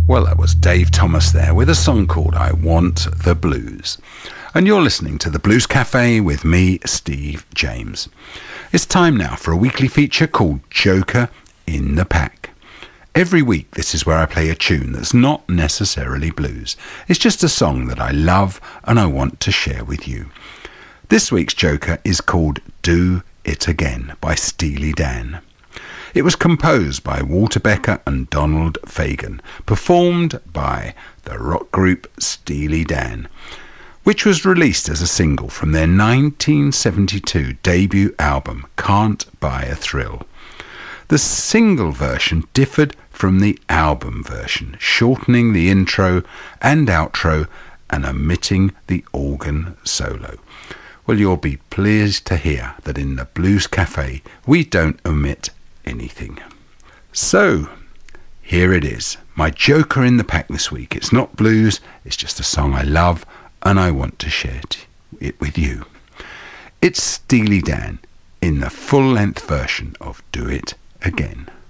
Well, that was Dave Thomas there with a song called I Want the Blues. And you're listening to the Blues Cafe with me, Steve James. It's time now for a weekly feature called Joker in the Pack. Every week, this is where I play a tune that's not necessarily blues. It's just a song that I love and I want to share with you. This week's Joker is called Do It Again by Steely Dan. It was composed by Walter Becker and Donald Fagen, performed by the rock group Steely Dan, which was released as a single from their 1972 debut album, Can't Buy a Thrill. The single version differed from the album version, shortening the intro and outro and omitting the organ solo. Well, you'll be pleased to hear that in the Blues Cafe we don't omit anything. So, here it is, my Joker in the Pack this week. It's not blues, it's just a song I love and I want to share it with you. It's Steely Dan in the full-length version of Do It Again.